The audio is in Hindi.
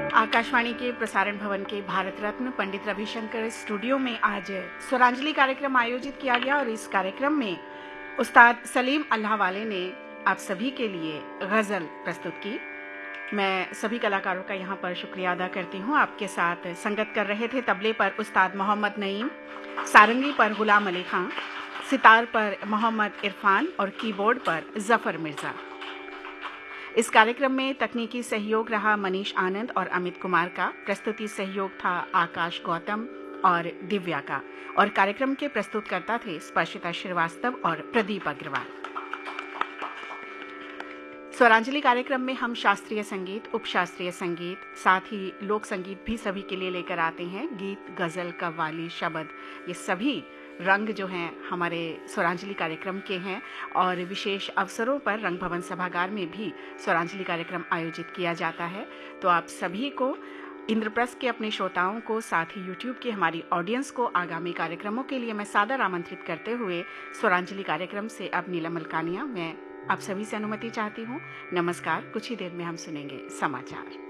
आकाशवाणी के प्रसारण भवन के भारत रत्न पंडित रविशंकर स्टूडियो में आज स्वरांजलि कार्यक्रम आयोजित किया गया और इस कार्यक्रम में उस्ताद सलीम अल्लाहवाले ने आप सभी के लिए गज़ल प्रस्तुत की। मैं सभी कलाकारों का यहाँ पर शुक्रिया अदा करती हूँ। आपके साथ संगत कर रहे थे तबले पर उस्ताद मोहम्मद नईम, सारंगी पर गुलाम अली खां, सितार पर मोहम्मद इरफान और कीबोर्ड पर जफर मिर्जा। इस कार्यक्रम में तकनीकी सहयोग रहा मनीष आनंद और अमित कुमार का। प्रस्तुति सहयोग था आकाश गौतम और दिव्या का और कार्यक्रम के प्रस्तुतकर्ता थे स्पर्शिता श्रीवास्तव और प्रदीप अग्रवाल। स्वरांजलि कार्यक्रम में हम शास्त्रीय संगीत, उपशास्त्रीय संगीत, साथ ही लोक संगीत भी सभी के लिए लेकर आते हैं। गीत, गजल, कव्वाली, शबद, ये सभी रंग जो हैं हमारे स्वरांजलि कार्यक्रम के हैं और विशेष अवसरों पर रंग भवन सभागार में भी स्वरांजलि कार्यक्रम आयोजित किया जाता है। तो आप सभी को, इंद्रप्रस्थ के अपने श्रोताओं को, साथ ही यूट्यूब की हमारी ऑडियंस को आगामी कार्यक्रमों के लिए मैं सादर आमंत्रित करते हुए स्वरांजलि कार्यक्रम से अब नीलम मलकानिया मैं आप सभी से अनुमति चाहती हूँ। नमस्कार। कुछ ही देर में हम सुनेंगे समाचार।